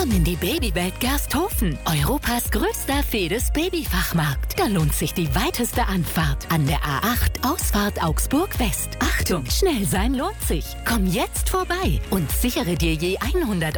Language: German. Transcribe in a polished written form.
Komm in die Babywelt Gersthofen, Europas größter Fedes-Babyfachmarkt. Da lohnt sich die weiteste Anfahrt an der A8 Ausfahrt Augsburg West. Achtung, schnell sein lohnt sich. Komm jetzt vorbei und sichere dir je 100